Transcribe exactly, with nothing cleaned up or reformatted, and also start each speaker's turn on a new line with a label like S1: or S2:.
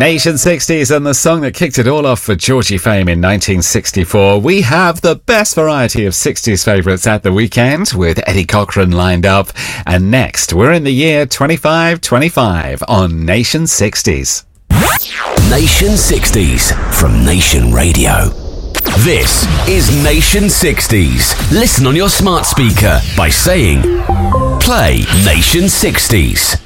S1: Nation sixties and the song that kicked it all off for Georgie Fame in nineteen sixty-four. We have the best variety of sixties favourites at the weekend with Eddie Cochran lined up. And next, we're in the year twenty-five twenty-five on Nation sixties.
S2: Nation sixties from Nation Radio. This is Nation sixties. Listen on your smart speaker by saying, play Nation sixties.